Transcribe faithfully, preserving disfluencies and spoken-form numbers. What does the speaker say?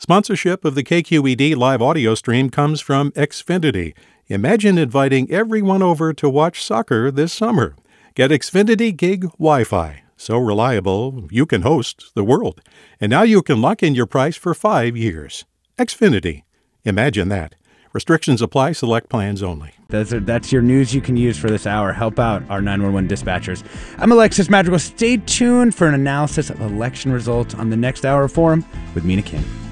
Sponsorship of the K Q E D live audio stream comes from Xfinity. Imagine inviting everyone over to watch soccer this summer. Get Xfinity Gig Wi-Fi. So reliable, you can host the world. And now you can lock in your price for five years. Xfinity. Imagine that. Restrictions apply. Select plans only. That's, that's your news you can use for this hour. Help out our nine one one dispatchers. I'm Alexis Madrigal. Stay tuned for an analysis of election results on the next hour of Forum with Mina Kim.